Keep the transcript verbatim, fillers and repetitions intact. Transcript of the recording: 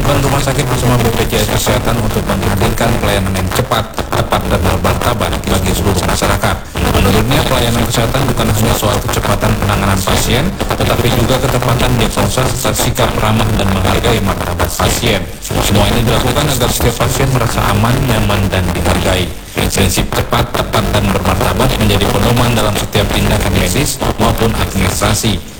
berkomitmen rumah sakit bersama B P Js Kesehatan untuk menghadirkan pelayanan yang cepat, tepat, dan bermartabat bagi seluruh masyarakat. Menurutnya, pelayanan kesehatan bukan hanya soal kecepatan penanganan pasien, tetapi juga ketepatan diagnosa serta sikap ramah dan menghargai martabat pasien. Semua ini dilakukan agar setiap pasien merasa aman, nyaman, dan dihargai. Prinsip cepat, tepat, dan bermartabat menjadi pedoman dalam setiap tindakan medis maupun administrasi.